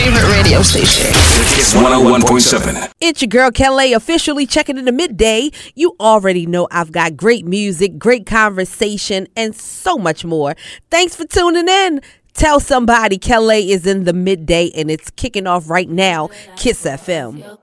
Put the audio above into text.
favorite radio station. It's 101.7. It's your girl Kelly officially checking in the midday. You already know I've got great music, great conversation, and so much more. Thanks for tuning in. Tell somebody Kelly is in the midday and it's kicking off right now. Kiss FM.